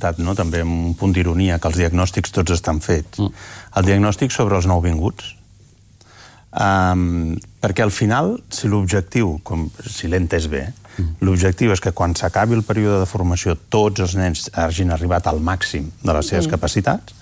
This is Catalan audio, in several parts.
comentat, també amb un punt d'ironia, que els diagnòstics tots estan fets. El diagnòstic sobre els nouvinguts. Perquè al final, si l'objectiu, si l'he entès bé, l'objectiu és que quan s'acabi el període de formació tots els nens hagin arribat al màxim de les seves capacitats,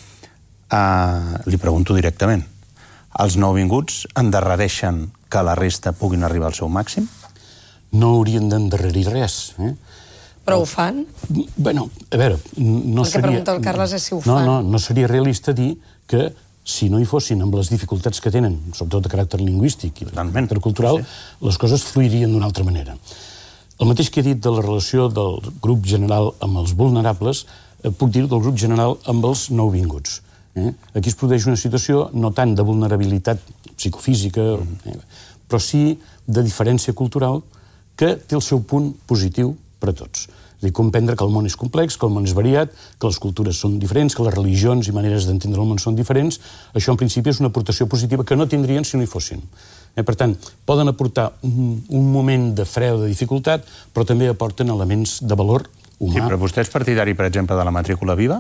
li pregunto directament, els nouvinguts endarrereixen que la resta puguin arribar al seu màxim? No haurien d'endarrerir res. Però ho fan? Bueno, a veure, no seria... El que pregunta el Carles és si ho fan. No seria realista dir que si no hi fossin amb les dificultats que tenen, sobretot de caràcter lingüístic i de caràcter cultural, les coses fluirien d'una altra manera. El mateix que he dit de la relació del grup general amb els vulnerables, puc dir del grup general amb els nouvinguts. Aquí es produeix una situació no tant de vulnerabilitat psicofísica, però sí de diferència cultural que té el seu punt positiu per a tots. És a dir, comprendre que el món és complex, que el món és variat, que les cultures són diferents, que les religions i maneres d'entendre el món són diferents, això en principi és una aportació positiva que no tindrien si no hi fossin. Per tant, poden aportar un moment de fre o de dificultat, però també aporten elements de valor humà. Sí, però vostè és partidari, per exemple, de la matrícula viva?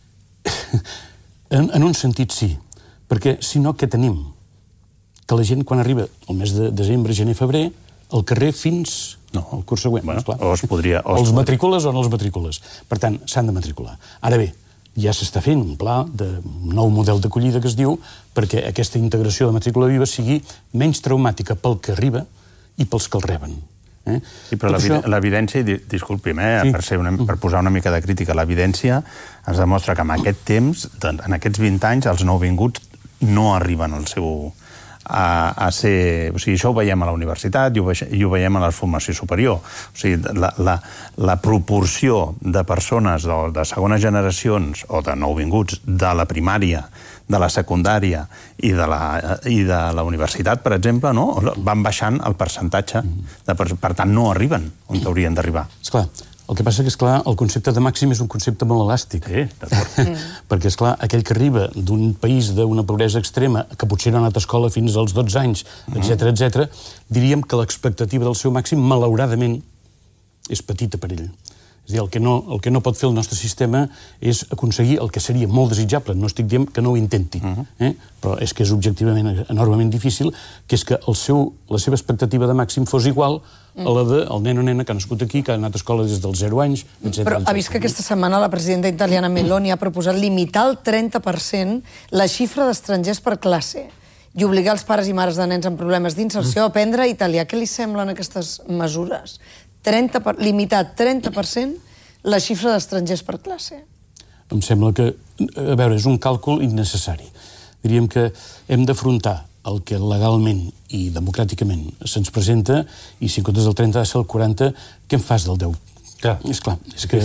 En un sentit, sí. Perquè, si no, què tenim? Que la gent, quan arriba el mes de desembre, gener, febrer, al carrer fins al curs següent. O es podria... O els matricules o no els matricules. Per tant, s'han de matricular. Ara bé, ja s'està fent un pla de nou model d'acollida que es diu perquè aquesta integració de matrícula viva sigui menys traumàtica pel que arriba i pels que el reben. Sí, però l'evidència, disculpi'm, per posar una mica de crítica, l'evidència ens demostra que en aquest temps, en aquests 20 anys, els nouvinguts no arriben al seu... a ser... O sigui, això ho veiem a la universitat i ho veiem a la formació superior. O sigui, la proporció de persones de segones generacions o de nouvinguts de la primària, de la secundària i de la universitat, per exemple, van baixant el percentatge. Per tant, no arriben on haurien d'arribar. Esclar, el que passa que, esclar, el concepte de màxim és un concepte molt elàstic. Sí, d'acord. Perquè, esclar, aquell que arriba d'un país d'una pobresa extrema, que potser no ha anat a escola fins als 12 anys, etc., diríem que l'expectativa del seu màxim, malauradament, és petita per ell. És a dir, el que no pot fer el nostre sistema és aconseguir el que seria molt desitjable. No estic dient que no ho intenti, però és que és objectivament enormement difícil, que és que la seva expectativa de màxim fos igual a la del nen o nena que ha nascut aquí, que ha anat a escola des dels 0 anys, etc. Però ha vist que aquesta setmana la presidenta italiana Meloni ha proposat limitar al 30% la xifra d'estrangers per classe i obligar els pares i mares de nens amb problemes d'inserció a aprendre italià. Què li semblen aquestes mesures? Limitar 30% la xifra d'estrangers per classe. Em sembla que, a veure, és un càlcul innecessari. Diríem que hem d'afrontar el que legalment i democràticament se'ns presenta i si en comptes del 30 ha de ser el 40, què en fas del 10? És clar, és que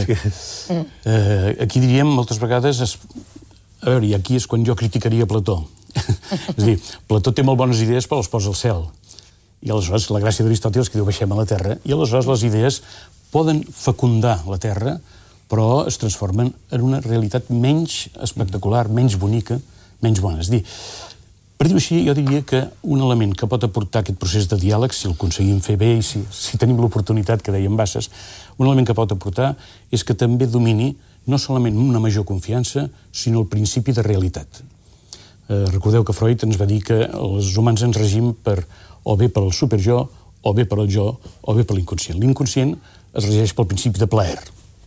aquí diríem moltes vegades, a veure, i aquí és quan jo criticaria Plató. És a dir, Plató té molt bones idees però les posa al cel. I aleshores la gràcia d'Aristòtil és que diu baixem a la terra i aleshores les idees poden fecundar la terra però es transformen en una realitat menys espectacular, menys bonica, menys bona. És a dir, per dir-ho així, jo diria que un element que pot aportar aquest procés de diàleg, si el aconseguim fer bé i si tenim l'oportunitat que dèiem Bassas, un element que pot aportar és que també domini no solament una major confiança, sinó el principi de realitat. Recordeu que Freud ens va dir que els humans ens regim o bé per el superjo, o bé per el jo, o bé per l'inconscient. L'inconscient es regeix pel principi de plaer.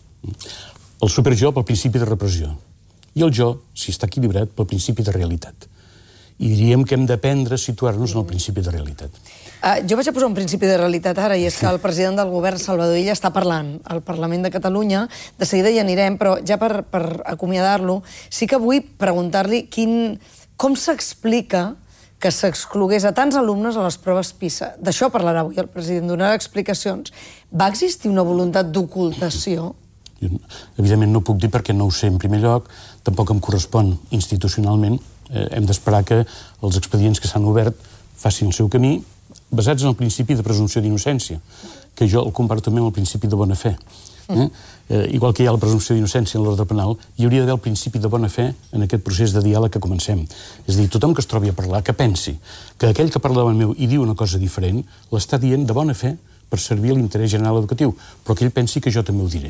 El superjo pel principi de repressió. I el jo, si està equilibrat, pel principi de realitat. I diríem que hem d'aprendre a situar-nos en el principi de realitat. Jo vaig a posar un principi de realitat ara, i és que el president del govern, Salvador Illa, està parlant al Parlament de Catalunya. De seguida hi anirem, però ja per acomiadar-lo, sí que vull preguntar-li com s'explica que s'exclogués a tants alumnes a les proves PISA. D'això parlarà avui el president, donarà explicacions. Va existir una voluntat d'ocultació? Evidentment no ho puc dir perquè no ho sé en primer lloc, tampoc em correspon institucionalment. Hem d'esperar que els expedients que s'han obert facin el seu camí basats en el principi de presumpció d'innocència, que jo el comparto també amb el principi de bona fe. Igual que hi ha la presumpció d'innocència en l'ordre penal, hi hauria d'haver el principi de bona fe en aquest procés de diàleg que comencem. És a dir, tothom que es trobi a parlar, que pensi que aquell que parla davant meu i diu una cosa diferent, l'està dient de bona fe per servir a l'interès general educatiu, però que ell pensi que jo també ho diré.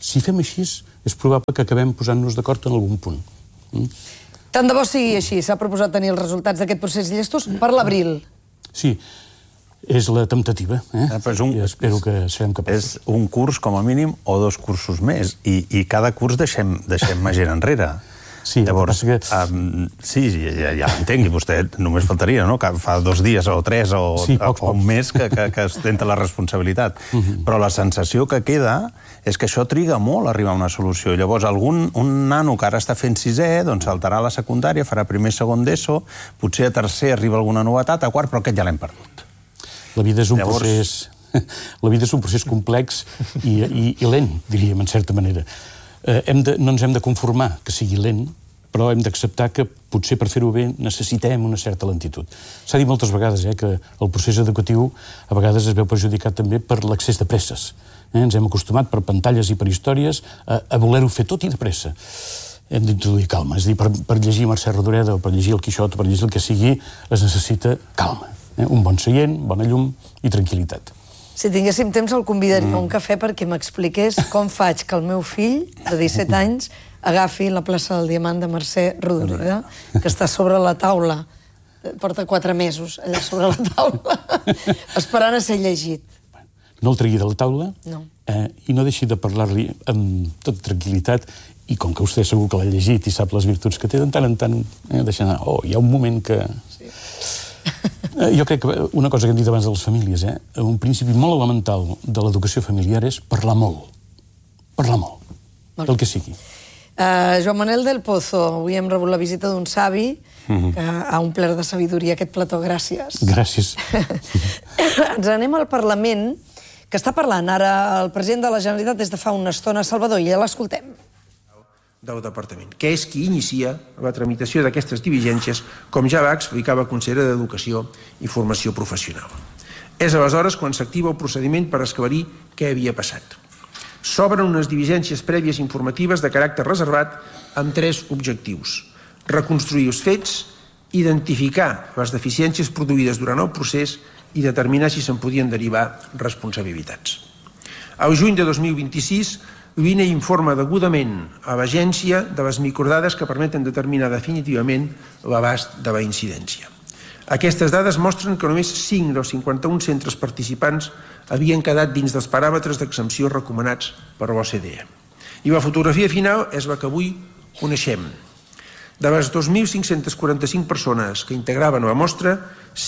Si fem així, és probable que acabem posant-nos d'acord en algun punt. Tant de bo sigui així. S'ha proposat tenir els resultats d'aquest procés llestos per l'abril. Sí, és la temptativa. I espero que serem capaços. És un curs, com a mínim, o 2 cursos més. I cada curs deixem més gent enrere. Sí, llavors, sí, ja entenc, i vostè només faltaria, no?, que fa 2 dies o 3 o un mes que ostenta la responsabilitat. Però la sensació que queda és que això triga molt a arribar a una solució. Llavors, un nano que ara està fent 6è, doncs saltarà a la secundària, farà primer, segon d'ESO, potser a tercer arriba alguna novetat, a quart, però aquest ja l'hem perdut. La vida és un procés... La vida és un procés complex i lent, diríem, en certa manera. No ens hem de conformar que sigui lent, però hem d'acceptar que potser per fer-ho bé necessitem una certa lentitud. S'ha dit moltes vegades que el procés educatiu a vegades es veu perjudicat també per l'excés de presses. Ens hem acostumat per pantalles i per històries a voler-ho fer tot i de pressa. Hem d'introduir calma. És a dir, per llegir Mercè Rodoreda o per llegir el Quixot o per llegir el que sigui, es necessita calma. Un bon seient, bona llum i tranquil·litat. Si tinguéssim temps el convidaria a un cafè perquè m'expliqués com faig que el meu fill, de 17 anys, agafi la plaça del Diamant de Mercè Rodoreda, que està sobre la taula. Porta 4 mesos allà sobre la taula, esperant a ser llegit. No el tregui de la taula i no deixi de parlar-li amb tota tranquil·litat, i com que vostè segur que l'ha llegit i sap les virtuts que té, de tant en tant deixa anar. Hi ha un moment que... Jo crec que una cosa que hem dit abans de les famílies, un principi molt elemental de l'educació familiar és parlar molt. Parlar molt. Del que sigui. Joan Manel del Pozo, avui hem rebut la visita d'un savi que ha omplert de sabidoria aquest plató. Gràcies. Gràcies. Ens anem al Parlament, que està parlant ara el president de la Generalitat des de fa una estona, Salvador Illa. L'escoltem. Del Departament, que és qui inicia la tramitació d'aquestes diligències, com ja va explicar la consellera d'Educació i Formació Professional. És aleshores quan s'activa el procediment per esclarir què havia passat. S'obren unes diligències prèvies informatives de caràcter reservat amb 3 objectius: reconstruir els fets, identificar les deficiències produïdes durant el procés i determinar si se'n podien derivar responsabilitats. Al juny de 2026, l'INE informa degudament a l'agència de les microdades que permeten determinar definitivament l'abast de la incidència. Aquestes dades mostren que només 5 dels 51 centres participants havien quedat dins dels paràmetres d'exempció recomanats per l'OCDE. I la fotografia final és la que avui coneixem. De les 2.545 persones que integraven la mostra,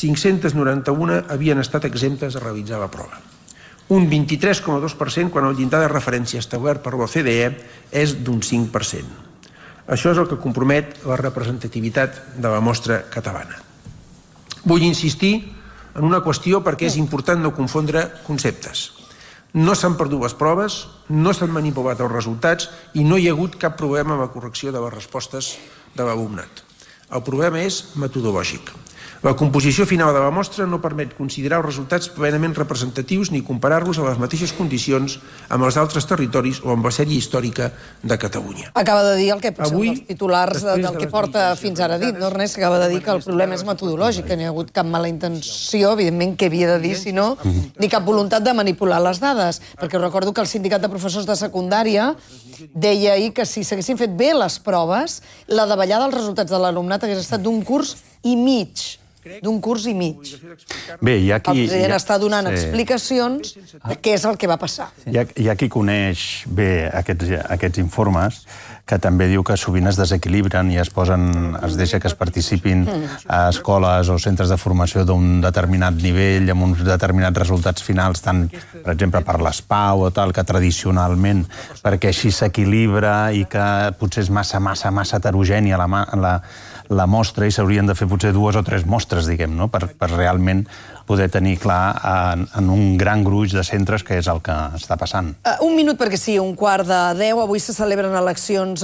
591 havien estat exemptes de realitzar la prova. Un 23,2% quan el llindar de referència establert per l'OCDE és d'un 5%. Això és el que compromet la representativitat de la mostra catalana. Vull insistir en una qüestió perquè és important no confondre conceptes. No s'han perdut les proves, no s'han manipulat els resultats i no hi ha hagut cap problema amb la correcció de les respostes de l'alumnat. El problema és metodològic. La composició final de la mostra no permet considerar els resultats plenament representatius ni comparar-los a les mateixes condicions amb els altres territoris o amb la sèrie històrica de Catalunya. Acaba de dir el que potser els titulars del que porta fins ara dit, no? Ernest, acaba de dir que el problema és metodològic, que no hi ha hagut cap mala intenció, evidentment, què havia de dir, sinó ni cap voluntat de manipular les dades, perquè recordo que el sindicat de professors de secundària deia ahir que si s'haguessin fet bé les proves, la davallada dels resultats de l'alumnat hagués estat d'un curs i mig. D'un curs i mig. Bé, hi ha qui... El president està donant explicacions de què és el que va passar. Hi ha qui coneix bé aquests informes, que també diu que sovint es desequilibren i es deixa que es participin a escoles o centres de formació d'un determinat nivell, amb uns determinats resultats finals, tant, per exemple, per l'ESPAU o tal, que tradicionalment, perquè així s'equilibra i que potser és massa heterogènia la mostra i s'haurien de fer potser 2 o 3 mostres, diguem, no?, per realment poder tenir clar en un gran gruix de centres què és el que està passant. Un minut perquè sí, 9:15. Avui se celebren eleccions